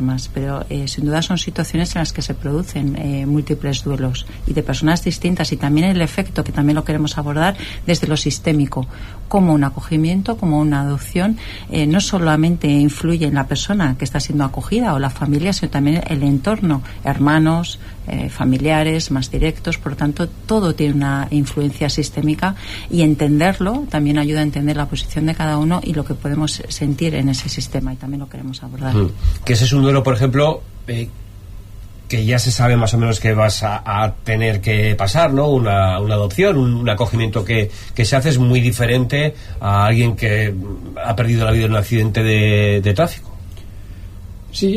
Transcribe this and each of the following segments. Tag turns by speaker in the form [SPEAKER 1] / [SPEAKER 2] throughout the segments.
[SPEAKER 1] más, pero sin duda son situaciones en las que se producen múltiples duelos y de personas distintas, y también el efecto, que también lo queremos abordar desde lo sistémico, como un acogimiento, como una adopción, no solamente influye en la persona que está siendo acogida o la familia, sino también el entorno, hermanos, familiares más directos. Por lo tanto, todo tiene una influencia sistémica, y entenderlo también ayuda a entender la posición de cada uno y lo que podemos sentir en ese sistema, y también lo queremos abordar.
[SPEAKER 2] Que ese es un duelo, por ejemplo, que ya se sabe más o menos que vas a tener que pasar, ¿no? Una adopción, un acogimiento que se hace, es muy diferente a alguien que ha perdido la vida en un accidente de tráfico.
[SPEAKER 3] Sí,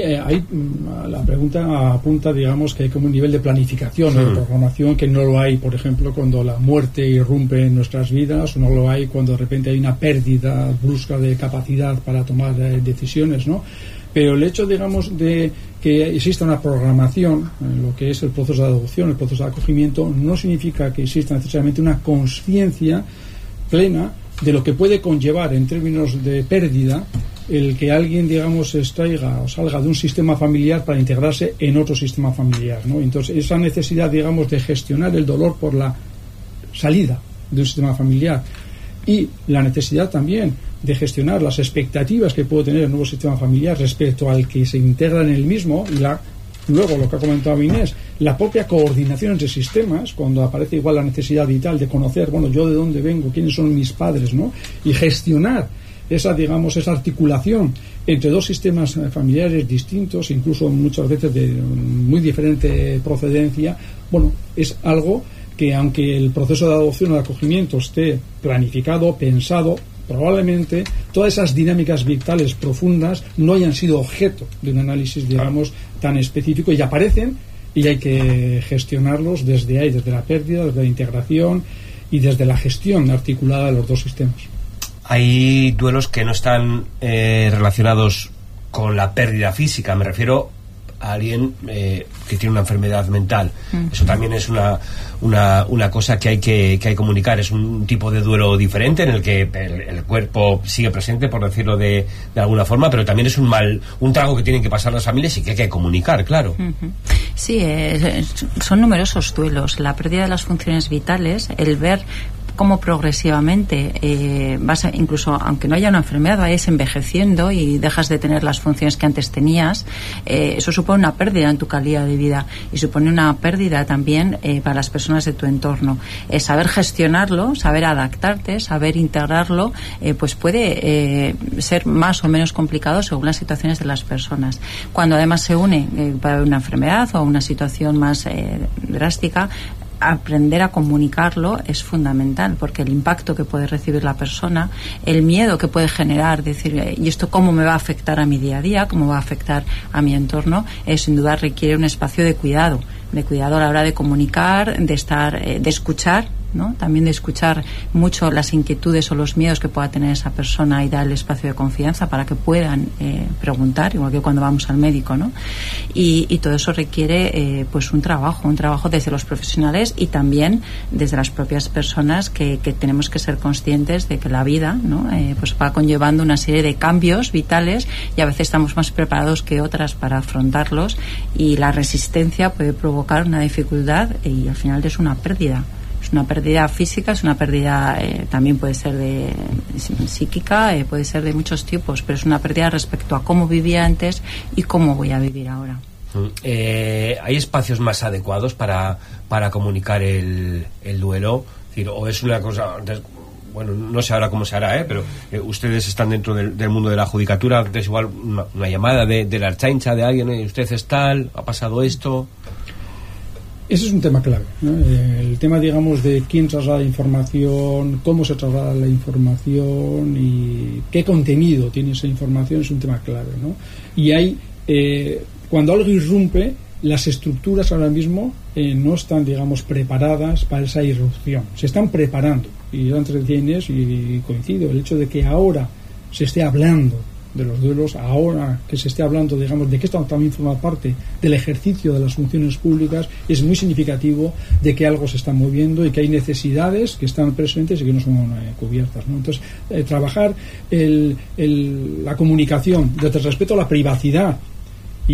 [SPEAKER 3] la pregunta apunta, digamos, que hay como un nivel de planificación, de programación, que no lo hay, por ejemplo, cuando la muerte irrumpe en nuestras vidas, o no lo hay cuando de repente hay una pérdida brusca de capacidad para tomar decisiones, ¿no? Pero el hecho, digamos, de que exista una programación en lo que es el proceso de adopción, el proceso de acogimiento, no significa que exista necesariamente una conciencia plena de lo que puede conllevar en términos de pérdida el que alguien, digamos, extraiga o salga de un sistema familiar para integrarse en otro sistema familiar, ¿no? Entonces, esa necesidad, digamos, de gestionar el dolor por la salida de un sistema familiar, y la necesidad también de gestionar las expectativas que puede tener el nuevo sistema familiar respecto al que se integra en el mismo, y luego lo que ha comentado Inés, la propia coordinación entre sistemas, cuando aparece igual la necesidad vital de conocer, bueno, yo de dónde vengo, quiénes son mis padres, ¿no? Y gestionar esa, digamos, esa articulación entre dos sistemas familiares distintos, incluso muchas veces de muy diferente procedencia. Bueno, es algo que, aunque el proceso de adopción o de acogimiento esté planificado, pensado, probablemente todas esas dinámicas vitales profundas no hayan sido objeto de un análisis, digamos, tan específico, y aparecen, y hay que gestionarlos desde ahí, desde la pérdida, desde la integración y desde la gestión articulada de los dos sistemas.
[SPEAKER 2] Hay duelos que no están relacionados con la pérdida física. Me refiero a alguien que tiene una enfermedad mental. Eso también es una cosa que hay que comunicar. Es un tipo de duelo diferente, en el que el cuerpo sigue presente, por decirlo de alguna forma, pero también es un trago que tienen que pasar las familias y que hay que comunicar, claro.
[SPEAKER 1] Sí, son numerosos duelos. La pérdida de las funciones vitales, el ver cómo progresivamente vas incluso aunque no haya una enfermedad, vayas envejeciendo y dejas de tener las funciones que antes tenías, eso supone una pérdida en tu calidad de vida, y supone una pérdida también para las personas de tu entorno. Saber gestionarlo, saber adaptarte, saber integrarlo, pues puede ser más o menos complicado según las situaciones de las personas. Cuando además se une para una enfermedad o una situación más drástica, aprender a comunicarlo es fundamental, porque el impacto que puede recibir la persona, el miedo que puede generar, decir, ¿y esto cómo me va a afectar a mi día a día? ¿Cómo va a afectar a mi entorno? Sin duda requiere un espacio de cuidado a la hora de comunicar, de estar, de escuchar, ¿no? También de escuchar mucho las inquietudes o los miedos que pueda tener esa persona, y dar el espacio de confianza para que puedan preguntar, igual que cuando vamos al médico, ¿no? Y todo eso requiere pues un trabajo desde los profesionales y también desde las propias personas, que tenemos que ser conscientes de que la vida, ¿no? Pues va conllevando una serie de cambios vitales, y a veces estamos más preparados que otras para afrontarlos, y la resistencia puede provocar una dificultad, y al final es una pérdida. Es una pérdida física, es una pérdida también puede ser de psíquica, puede ser de muchos tipos, pero es una pérdida respecto a cómo vivía antes y cómo voy a vivir ahora.
[SPEAKER 2] ¿Hay espacios más adecuados para comunicar el duelo? Es decir, o es una cosa... Bueno, no sé ahora cómo se hará, pero ustedes están dentro del mundo de la judicatura, es igual una llamada de la Ertzaintza, de alguien, usted es tal, ha pasado esto...
[SPEAKER 3] Ese es un tema clave, ¿no? El tema, digamos, de quién traslada información, cómo se traslada la información y qué contenido tiene esa información, es un tema clave, ¿no? Y hay, cuando algo irrumpe, las estructuras ahora mismo no están, digamos, preparadas para esa irrupción. Se están preparando. Y yo antes decía Inés, y coincido, el hecho de que ahora se esté hablando de los duelos, ahora que se esté hablando, digamos, de que esto también forma parte del ejercicio de las funciones públicas, es muy significativo de que algo se está moviendo y que hay necesidades que están presentes y que no son cubiertas, ¿no? Entonces, trabajar la comunicación desde el respeto a la privacidad